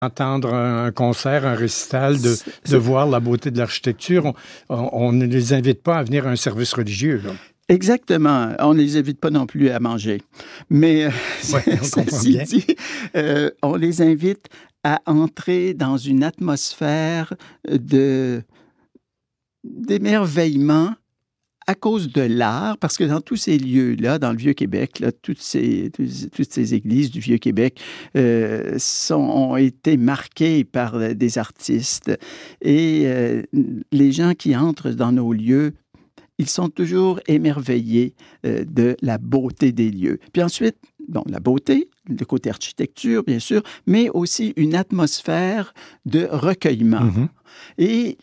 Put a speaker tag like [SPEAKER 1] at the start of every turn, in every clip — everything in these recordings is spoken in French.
[SPEAKER 1] entendre un concert, un récital, de voir la beauté de l'architecture. On ne les invite pas à venir à un service religieux, là.
[SPEAKER 2] Exactement. On ne les invite pas non plus à manger. Mais ceci dit, on les invite à entrer dans une atmosphère d'émerveillement à cause de l'art, parce que dans tous ces lieux-là, dans le Vieux-Québec, là, toutes ces églises du Vieux-Québec ont été marquées par des artistes. Et les gens qui entrent dans nos lieux, ils sont toujours émerveillés de la beauté des lieux. Puis ensuite, la beauté, le côté architecture, bien sûr, mais aussi une atmosphère de recueillement. Mm-hmm. Et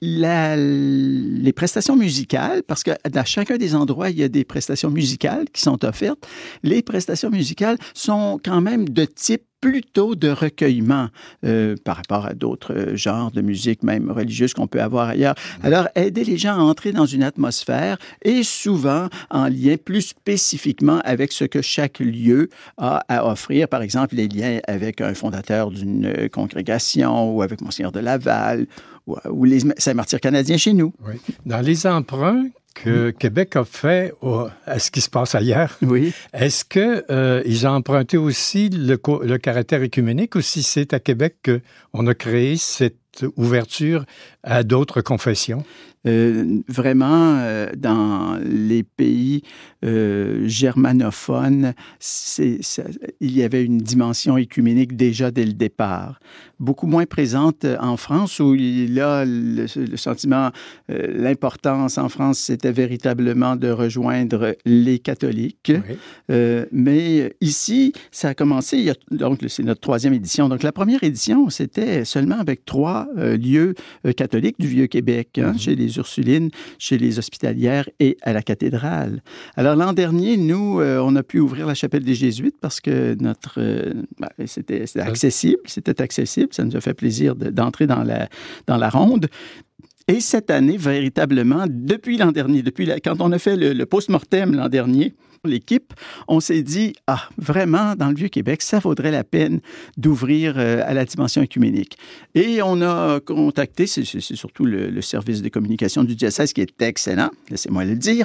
[SPEAKER 2] les prestations musicales, parce que dans chacun des endroits, il y a des prestations musicales qui sont offertes. Les prestations musicales sont quand même de type plutôt de recueillement par rapport à d'autres genres de musique, même religieuse, qu'on peut avoir ailleurs. Alors, aider les gens à entrer dans une atmosphère est souvent en lien plus spécifiquement avec ce que chaque lieu a à offrir. Par exemple, les liens avec un fondateur d'une congrégation ou avec Monseigneur de Laval ou les Saint-Martyrs canadiens chez nous.
[SPEAKER 1] Oui. Dans les emprunts que Québec a fait à ce qui se passe ailleurs,
[SPEAKER 2] oui.
[SPEAKER 1] Est-ce qu'ils ont emprunté aussi le caractère œcuménique ou si c'est à Québec qu'on a créé cette ouverture à d'autres confessions?
[SPEAKER 2] Vraiment, dans les pays germanophones, il y avait une dimension œcuménique déjà dès le départ. Beaucoup moins présente en France, où là, le sentiment, l'importance en France, c'était véritablement de rejoindre les catholiques. Oui. Mais ici, ça a commencé, donc c'est notre 3e édition. Donc la première édition, c'était seulement avec 3 lieux catholiques du Vieux-Québec, chez les Ursulines, chez les Hospitalières et à la cathédrale. Alors, l'an dernier, nous, on a pu ouvrir la chapelle des Jésuites parce que c'était accessible. Ça nous a fait plaisir d'entrer dans la ronde. Et cette année, véritablement, depuis l'an dernier, quand on a fait le post-mortem l'an dernier, l'équipe, on s'est dit, vraiment, dans le Vieux-Québec, ça vaudrait la peine d'ouvrir à la dimension œcuménique. Et on a contacté, c'est surtout le service de communication du diocèse qui est excellent, laissez-moi le dire,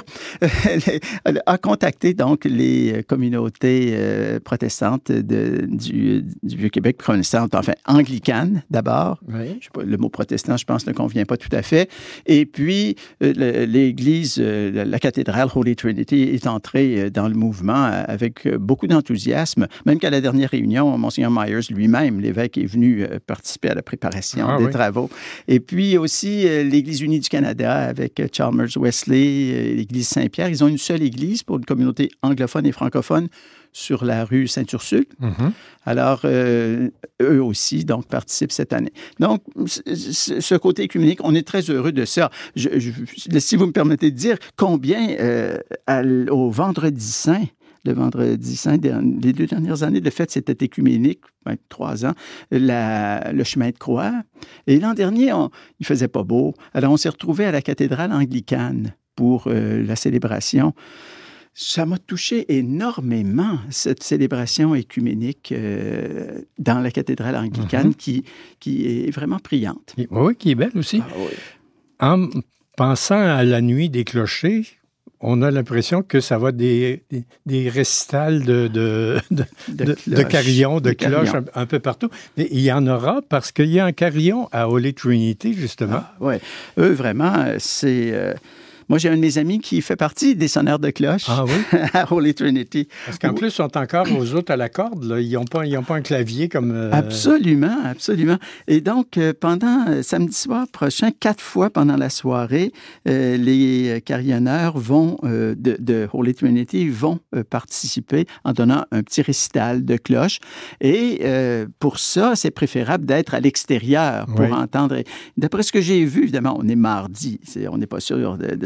[SPEAKER 2] a contacté donc les communautés protestantes du Vieux-Québec, protestantes, enfin anglicanes d'abord. Oui. Je sais pas, le mot protestant, je pense, ne convient pas tout à fait. Et puis, l'Église, la cathédrale Holy Trinity est entrée dans le mouvement avec beaucoup d'enthousiasme, même qu'à la dernière réunion, Monseigneur Myers lui-même, l'évêque, est venu participer à la préparation des travaux. Et puis aussi, l'Église unie du Canada avec Chalmers Wesley, l'Église Saint-Pierre, ils ont une seule église pour une communauté anglophone et francophone sur la rue Sainte-Ursule. Mm-hmm. Alors, eux aussi, donc, participent cette année. Donc, ce côté œcuménique, on est très heureux de ça. Si vous me permettez de dire, combien au Vendredi Saint, le Vendredi Saint, les 2 dernières années, de fait, c'était œcuménique, 3 ans, le chemin de croix. Et l'an dernier, il faisait pas beau. Alors, on s'est retrouvés à la cathédrale anglicane pour la célébration. Ça m'a touché énormément, cette célébration œcuménique dans la cathédrale anglicane qui est vraiment priante.
[SPEAKER 1] Oui, qui est belle aussi.
[SPEAKER 2] Oui.
[SPEAKER 1] En pensant à la nuit des clochers, on a l'impression que ça va des récitals de carillons, de cloches un peu partout. Mais il y en aura parce qu'il y a un carillon à Holy Trinity, justement.
[SPEAKER 2] Oui, eux, vraiment, c'est... Moi, j'ai un de mes amis qui fait partie des sonneurs de cloche à Holy Trinity.
[SPEAKER 1] Parce qu'en plus, ils sont encore aux autres à la corde. Là. Ils n'ont pas un clavier comme...
[SPEAKER 2] Absolument, absolument. Et donc, pendant samedi soir prochain, 4 fois pendant la soirée, les carillonneurs de Holy Trinity vont participer en donnant un petit récital de cloche. Et pour ça, c'est préférable d'être à l'extérieur pour entendre. D'après ce que j'ai vu, évidemment, on est mardi. On n'est pas sûr de ce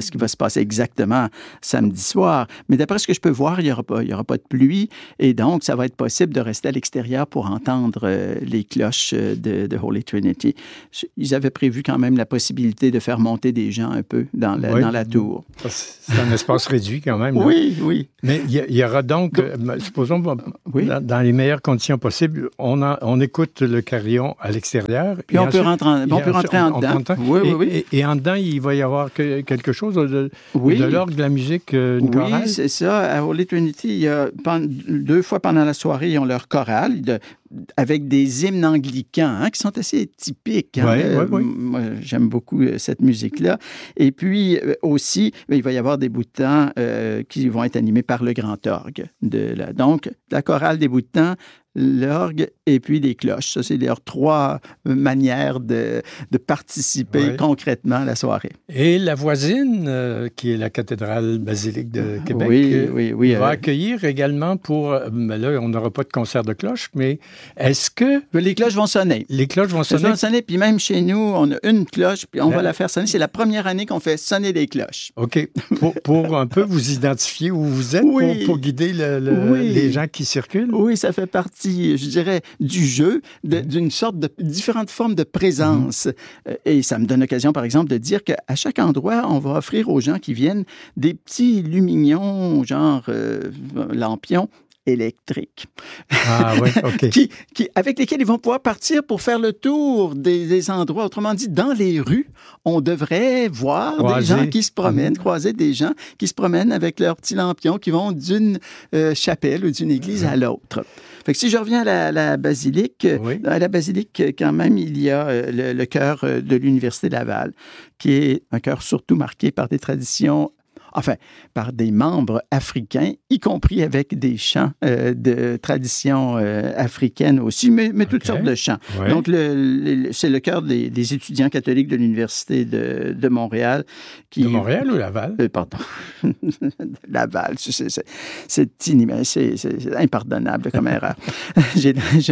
[SPEAKER 2] ce qui va se passer exactement samedi soir. Mais d'après ce que je peux voir, il n'y aura pas de pluie. Et donc, ça va être possible de rester à l'extérieur pour entendre les cloches de Holy Trinity. Ils avaient prévu quand même la possibilité de faire monter des gens un peu dans la tour.
[SPEAKER 1] C'est un espace réduit quand même. Là.
[SPEAKER 2] Oui.
[SPEAKER 1] Mais il y aura donc, supposons, dans les meilleures conditions possibles, on écoute le carillon à l'extérieur.
[SPEAKER 2] Puis on peut rentrer en dedans.
[SPEAKER 1] Oui. Et en dedans, il va y avoir quelque chose de l'orgue, de la musique, une chorale?
[SPEAKER 2] Oui, c'est ça. À Holy Trinity, il y a 2 fois pendant la soirée, ils ont leur chorale avec des hymnes anglicans qui sont assez typiques.
[SPEAKER 1] Oui.
[SPEAKER 2] Moi, j'aime beaucoup cette musique-là. Et puis aussi, il va y avoir des bouts de temps qui vont être animés par le grand orgue. Donc, la chorale des bouts de temps, l'orgue et puis les cloches. Ça, c'est leurs 3 manières de participer concrètement à la soirée.
[SPEAKER 1] Et la voisine, qui est la cathédrale basilique de Québec, va accueillir également là, on n'aura pas de concert de cloches, mais est-ce que...
[SPEAKER 2] Les cloches vont sonner.
[SPEAKER 1] Les cloches vont sonner.
[SPEAKER 2] Elles vont sonner, puis même chez nous, on a une cloche, puis on va la faire sonner. C'est la première année qu'on fait sonner des cloches.
[SPEAKER 1] OK. Pour un peu vous identifier où vous êtes, pour guider les gens qui circulent?
[SPEAKER 2] Oui, ça fait partie, je dirais, du jeu, d'une sorte de différentes formes de présence. Et ça me donne l'occasion, par exemple, de dire qu'à chaque endroit, on va offrir aux gens qui viennent des petits lumignons, genre lampions, électriques.
[SPEAKER 1] Ah oui, OK.
[SPEAKER 2] Avec lesquels ils vont pouvoir partir pour faire le tour des endroits. Autrement dit, dans les rues, on devrait voir des gens qui se promènent, croiser des gens qui se promènent avec leurs petits lampions qui vont d'une chapelle ou d'une église à l'autre. Fait que si je reviens à la basilique, à la basilique, quand même, il y a le chœur de l'Université Laval, qui est un chœur surtout marqué par des traditions, par des membres africains, y compris avec des chants de tradition africaine aussi, mais toutes sortes de chants. Ouais. Donc, c'est le chœur des étudiants catholiques de l'Université de Montréal.
[SPEAKER 1] De Montréal ou Laval?
[SPEAKER 2] Pardon. Laval. C'est impardonnable comme erreur. J'ai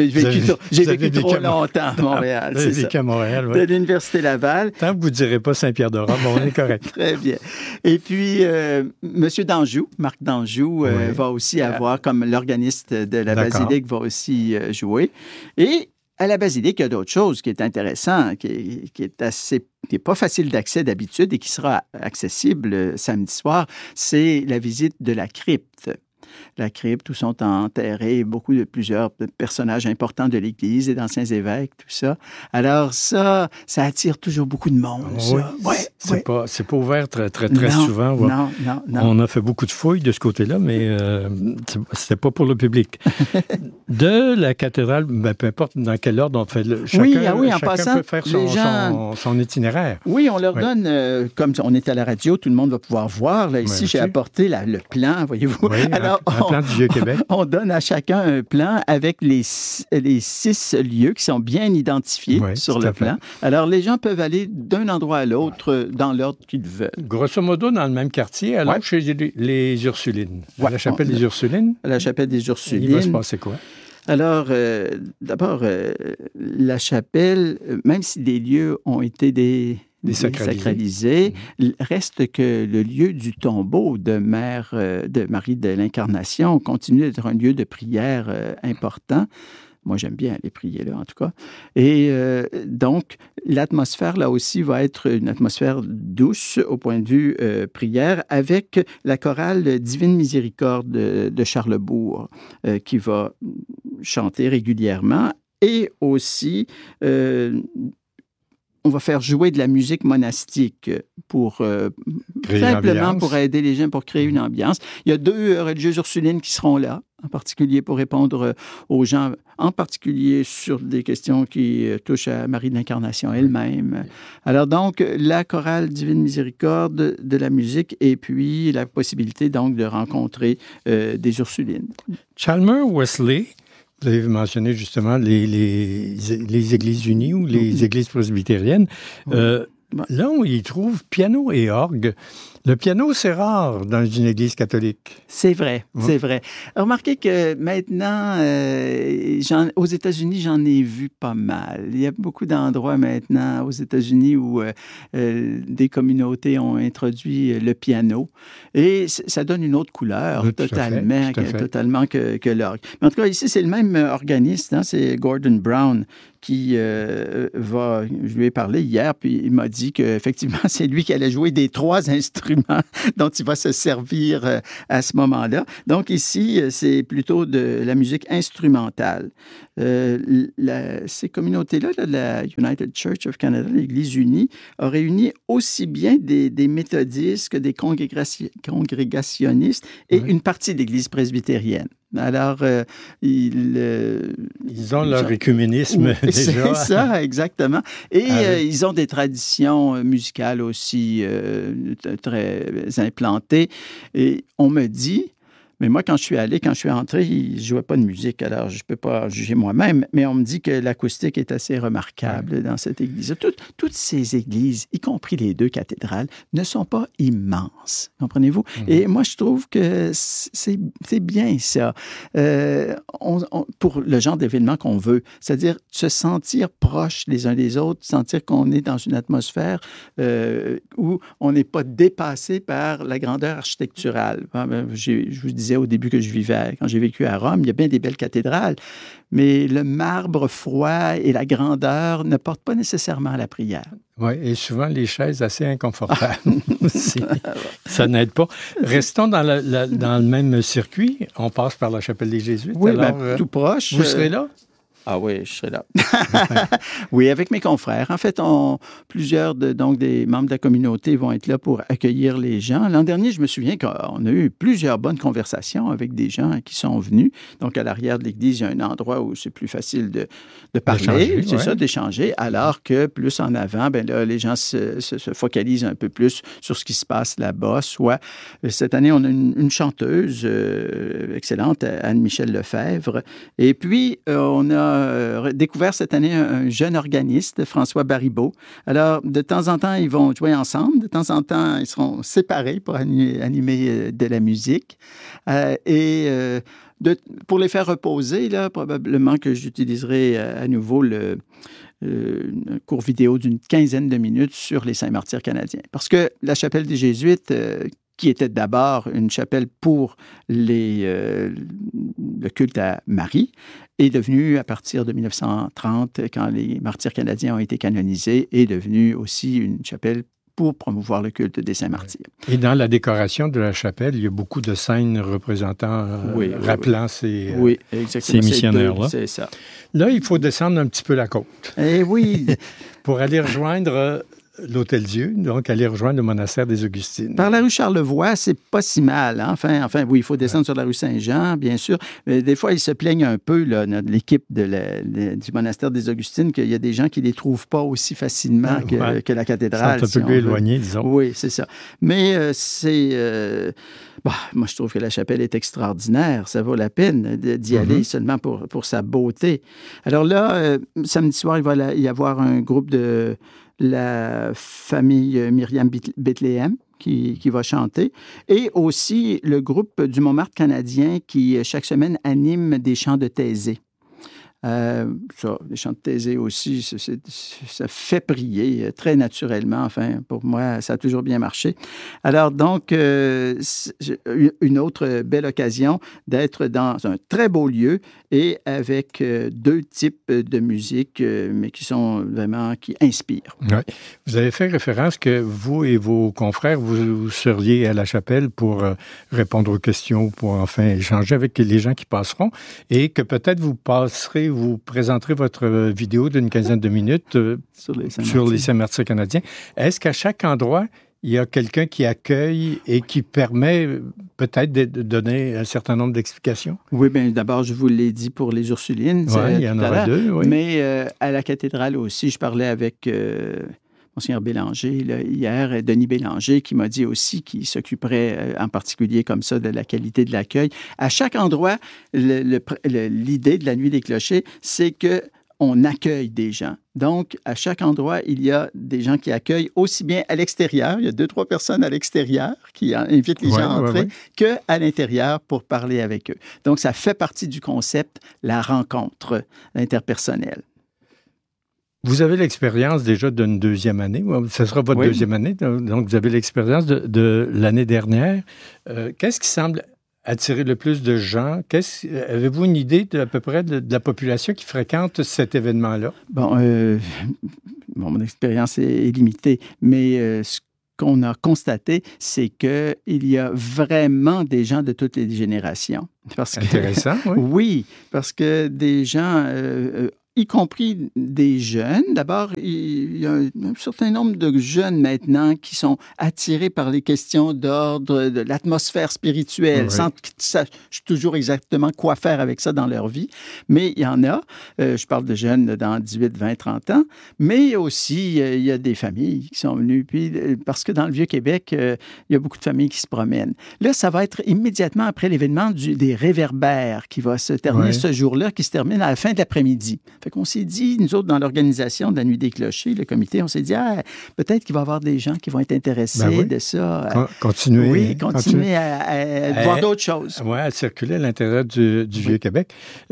[SPEAKER 2] vécu trop longtemps à Montréal.
[SPEAKER 1] Vous avez vécu à Montréal, oui.
[SPEAKER 2] De l'Université Laval.
[SPEAKER 1] Tant que vous ne direz pas Saint-Pierre-de-Rome, on est correct.
[SPEAKER 2] Très bien. Et puis, Monsieur Danjou, Marc Danjou, va aussi avoir, comme l'organiste de la basilique, va aussi jouer. Et à la basilique, il y a d'autres choses qui est intéressant, qui est pas facile d'accès d'habitude et qui sera accessible samedi soir, c'est la visite de la crypte. La crypte où sont enterrés plusieurs personnages importants de l'Église et d'anciens évêques, tout ça. Alors ça attire toujours beaucoup de monde.
[SPEAKER 1] C'est pas ouvert très souvent.
[SPEAKER 2] Non.
[SPEAKER 1] On a fait beaucoup de fouilles de ce côté-là, mais c'était pas pour le public. De la cathédrale, peu importe dans quel ordre on fait, chacun
[SPEAKER 2] passant,
[SPEAKER 1] peut faire son itinéraire.
[SPEAKER 2] Oui, on leur donne, comme on est à la radio, tout le monde va pouvoir voir. Là, ici, j'ai apporté le plan, voyez-vous.
[SPEAKER 1] Oui, alors, un plan du Vieux-Québec.
[SPEAKER 2] On donne à chacun un plan avec les 6 lieux qui sont bien identifiés sur le plan. Alors, les gens peuvent aller d'un endroit à l'autre dans l'ordre qu'ils veulent.
[SPEAKER 1] Grosso modo, dans le même quartier, alors chez les Ursulines. À la chapelle des Ursulines.
[SPEAKER 2] À la chapelle des Ursulines.
[SPEAKER 1] Il va se passer quoi?
[SPEAKER 2] Alors, d'abord, la chapelle, même si des lieux ont été désacralisés, reste que le lieu du tombeau de Marie de l'Incarnation continue d'être un lieu de prière important. Moi, j'aime bien aller prier là, en tout cas. Et donc, l'atmosphère, là aussi, va être une atmosphère douce au point de vue prière, avec la chorale Divine Miséricorde de Charlesbourg, qui va chanter régulièrement. Et aussi, on va faire jouer de la musique monastique pour simplement pour aider les gens, pour créer une ambiance. Il y a 2 religieuses ursulines qui seront là, en particulier pour répondre aux gens, en particulier sur des questions qui touchent à Marie de l'Incarnation elle-même. Alors donc, la chorale Divine Miséricorde, de la musique, et puis la possibilité donc de rencontrer des Ursulines.
[SPEAKER 1] Chalmers Wesley, vous avez mentionné justement les Églises unies ou les Églises presbytériennes. Là, on y trouve piano et orgue. Le piano, c'est rare dans une église catholique.
[SPEAKER 2] C'est vrai, c'est vrai. Remarquez que maintenant, aux États-Unis, j'en ai vu pas mal. Il y a beaucoup d'endroits maintenant aux États-Unis où des communautés ont introduit le piano et ça donne une autre couleur totalement que l'orgue. Mais en tout cas, ici, c'est le même organiste, hein, c'est Gordon Brown qui je lui ai parlé hier, puis il m'a dit qu'effectivement, c'est lui qui allait jouer des 3 instruments dont il va se servir à ce moment-là. Donc ici, c'est plutôt de la musique instrumentale. Ces communautés-là, la United Church of Canada, l'Église unie, a réuni aussi bien des méthodistes que des congrégationnistes et une partie de l'Église presbytérienne. Alors, ils
[SPEAKER 1] ont leur écuménisme déjà.
[SPEAKER 2] C'est ça, exactement. Et ils ont des traditions musicales aussi très implantées. Et on me dit... Mais moi, quand je suis entré, ils ne jouaient pas de musique, alors je ne peux pas juger moi-même, mais on me dit que l'acoustique est assez remarquable dans cette église. Toutes ces églises, y compris les 2 cathédrales, ne sont pas immenses, comprenez-vous? Et moi, je trouve que c'est bien ça, pour le genre d'événement qu'on veut, c'est-à-dire se sentir proche les uns des autres, sentir qu'on est dans une atmosphère où on n'est pas dépassé par la grandeur architecturale. Je vous disais au début que quand j'ai vécu à Rome, il y a bien des belles cathédrales, mais le marbre froid et la grandeur ne portent pas nécessairement à la prière.
[SPEAKER 1] Oui, et souvent les chaises assez inconfortables. Ça n'aide pas. Restons dans le même circuit. On passe par la chapelle des Jésuites.
[SPEAKER 2] Oui, alors, tout proche.
[SPEAKER 1] Vous serez là?
[SPEAKER 2] Ah oui, je serai là. Oui, avec mes confrères. En fait, plusieurs des membres de la communauté vont être là pour accueillir les gens. L'an dernier, je me souviens qu'on a eu plusieurs bonnes conversations avec des gens qui sont venus. Donc, à l'arrière de l'église, il y a un endroit où c'est plus facile de parler, d'échanger, alors que plus en avant, là, les gens se focalisent un peu plus sur ce qui se passe là-bas. Soit, cette année, on a une chanteuse excellente, Anne-Michel Lefebvre. Et puis, on a découvert cette année un jeune organiste, François Baribeau. Alors, de temps en temps, ils vont jouer ensemble. De temps en temps, ils seront séparés pour animer de la musique. Pour les faire reposer, là, probablement que j'utiliserai à nouveau un court vidéo d'une 15aine de minutes sur les Saints-Martyrs canadiens. Parce que la chapelle des Jésuites... qui était d'abord une chapelle pour le culte à Marie, est devenue, à partir de 1930, quand les martyrs canadiens ont été canonisés, est devenue aussi une chapelle pour promouvoir le culte des Saints-Martyrs.
[SPEAKER 1] Et dans la décoration de la chapelle, il y a beaucoup de scènes représentant, rappelant ces missionnaires-là.
[SPEAKER 2] C'est ça.
[SPEAKER 1] Là, il faut descendre un petit peu la côte.
[SPEAKER 2] Eh oui!
[SPEAKER 1] Pour aller rejoindre... l'Hôtel-Dieu, donc aller rejoindre le monastère des Augustines.
[SPEAKER 2] Par la rue Charlevoix, c'est pas si mal. Hein? Enfin, oui, il faut descendre sur la rue Saint-Jean, bien sûr. Mais des fois, ils se plaignent un peu, là, l'équipe du monastère des Augustines, qu'il y a des gens qui ne les trouvent pas aussi facilement que la cathédrale.
[SPEAKER 1] C'est un peu plus éloigné, disons.
[SPEAKER 2] Oui, c'est ça. Mais moi, je trouve que la chapelle est extraordinaire. Ça vaut la peine d'y aller seulement pour sa beauté. Alors là, samedi soir, il va y avoir un groupe de la famille Myriam Bethléem qui va chanter, et aussi le groupe du Montmartre canadien qui, chaque semaine, anime des chants de Thésée. Les chants de Thésée aussi, ça fait prier très naturellement. Enfin, pour moi, ça a toujours bien marché. Alors, donc, une autre belle occasion d'être dans un très beau lieu et avec 2 types de musique, mais qui inspirent.
[SPEAKER 1] Oui. Vous avez fait référence que vous et vos confrères, vous seriez à la chapelle pour répondre aux questions, pour enfin échanger avec les gens qui passeront, et que peut-être vous présenterez votre vidéo d'une 15aine de minutes sur les Saints-Martyrs canadiens. Est-ce qu'à chaque endroit, il y a quelqu'un qui accueille et qui permet peut-être de donner un certain nombre d'explications? Oui,
[SPEAKER 2] bien d'abord, je vous l'ai dit pour les Ursulines.
[SPEAKER 1] Oui, il y en aura 2, oui.
[SPEAKER 2] Mais à la cathédrale aussi, je parlais avec... Monseigneur Bélanger, là, hier, Denis Bélanger, qui m'a dit aussi qu'il s'occuperait en particulier comme ça de la qualité de l'accueil. À chaque endroit, l'idée de la Nuit des Clochers, c'est que on accueille des gens. Donc, à chaque endroit, il y a des gens qui accueillent aussi bien à l'extérieur, il y a 2-3 personnes à l'extérieur qui invitent les gens à entrer, qu'à l'intérieur pour parler avec eux. Donc, ça fait partie du concept, la rencontre interpersonnelle.
[SPEAKER 1] Vous avez l'expérience déjà d'une deuxième année, ce sera votre deuxième année, donc vous avez l'expérience de l'année dernière. Qu'est-ce qui semble attirer le plus de gens? Avez-vous une idée à peu près de la population qui fréquente cet événement-là?
[SPEAKER 2] Bon, mon expérience est limitée, mais ce qu'on a constaté, c'est qu'il y a vraiment des gens de toutes les générations.
[SPEAKER 1] Intéressant, oui.
[SPEAKER 2] Oui, parce que des gens... y compris des jeunes. D'abord, il y a un certain nombre de jeunes maintenant qui sont attirés par les questions d'ordre de l'atmosphère spirituelle, sans qu'ils sachent toujours exactement quoi faire avec ça dans leur vie. Mais il y en a, je parle de jeunes dans 18, 20, 30 ans, mais aussi il y a des familles qui sont venues. Puis, parce que dans le Vieux-Québec, il y a beaucoup de familles qui se promènent. Là, ça va être immédiatement après l'événement des réverbères qui va se terminer ce jour-là, qui se termine à la fin de l'après-midi. Fait qu'on s'est dit, nous autres, dans l'organisation de la Nuit des Clochers, le comité, on s'est dit, peut-être qu'il va y avoir des gens qui vont être intéressés de ça.
[SPEAKER 1] Continuer.
[SPEAKER 2] Oui, continuer à voir d'autres choses.
[SPEAKER 1] Oui, à circuler à l'intérieur du Vieux-Québec.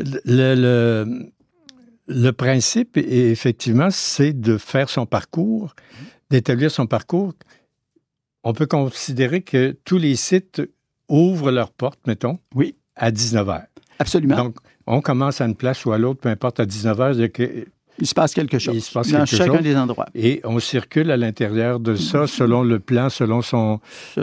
[SPEAKER 1] Le principe, effectivement, c'est de faire son parcours, d'établir son parcours. On peut considérer que tous les sites ouvrent leurs portes, mettons, à 19h.
[SPEAKER 2] Absolument.
[SPEAKER 1] Donc, on commence à une place ou à l'autre, peu importe, à 19h.
[SPEAKER 2] Il se passe quelque chose dans chacun des endroits.
[SPEAKER 1] Et on circule à l'intérieur de ça selon le plan, selon son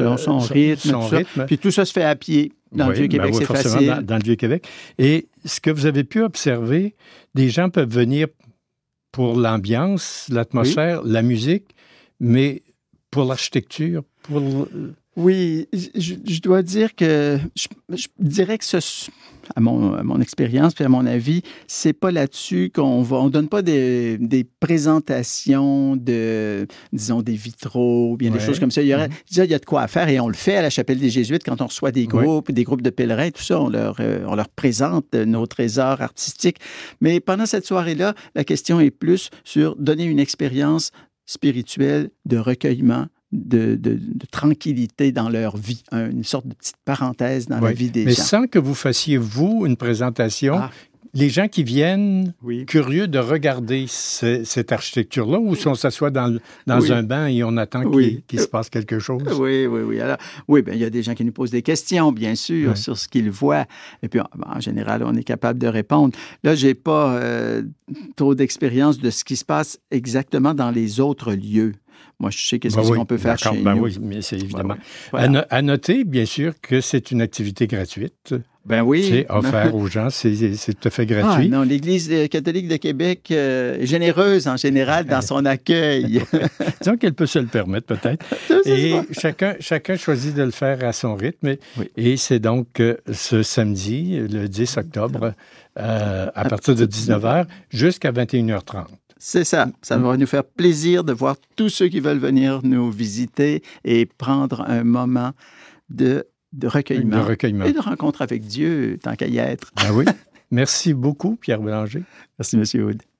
[SPEAKER 1] rythme.
[SPEAKER 2] Puis tout ça se fait à pied. Dans le Vieux-Québec, c'est facile.
[SPEAKER 1] Dans le Vieux-Québec. Et ce que vous avez pu observer, des gens peuvent venir pour l'ambiance, l'atmosphère, la musique, mais pour l'architecture,
[SPEAKER 2] Oui, je dois dire que je dirais que à mon expérience puis à mon avis, c'est pas là-dessus on donne pas des présentations disons, des vitraux ou bien des choses comme ça. Il y a de quoi faire et on le fait à la Chapelle des Jésuites quand on reçoit des groupes de pèlerins, tout ça, on leur présente nos trésors artistiques. Mais pendant cette soirée-là, la question est plus sur donner une expérience spirituelle de recueillement, de tranquillité dans leur vie, une sorte de petite parenthèse dans la vie des gens.
[SPEAKER 1] Mais sans que vous fassiez, vous, une présentation, les gens qui viennent curieux de regarder cette architecture-là, ou si on s'assoit dans un banc et on attend qu'il se passe quelque chose?
[SPEAKER 2] Oui. Alors, il y a des gens qui nous posent des questions, bien sûr, sur ce qu'ils voient. Et puis, en général, on est capable de répondre. Là, je n'ai pas trop d'expérience de ce qui se passe exactement dans les autres lieux. Moi, je sais qu'est-ce qu'on peut faire chez nous.
[SPEAKER 1] Oui, mais c'est évidemment. Voilà. À noter, bien sûr, que c'est une activité gratuite. C'est offert aux gens, c'est tout à fait gratuit.
[SPEAKER 2] Non, l'Église catholique de Québec est généreuse en général dans son accueil.
[SPEAKER 1] Disons qu'elle peut se le permettre, peut-être. Et chacun choisit de le faire à son rythme. Et c'est donc ce samedi, le 10 octobre, à partir de 19h jusqu'à 21h30.
[SPEAKER 2] C'est ça. Ça va nous faire plaisir de voir tous ceux qui veulent venir nous visiter et prendre un moment de recueillement et de rencontre avec Dieu, tant qu'à y être.
[SPEAKER 1] Oui. Merci beaucoup, Pierre Bélanger.
[SPEAKER 2] Merci, M. Hood.